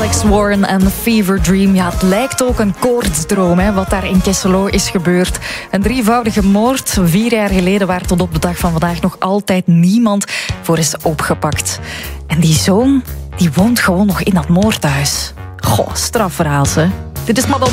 Alex Warren en Fever Dream. Ja, het lijkt ook een koortsdroom, hè, wat daar in Kesselo is gebeurd. Een drievoudige moord, 4 jaar geleden, waar tot op de dag van vandaag nog altijd niemand voor is opgepakt. En die zoon, die woont gewoon nog in dat moordhuis. Goh, strafverhaal, hè. Dit is Madonna.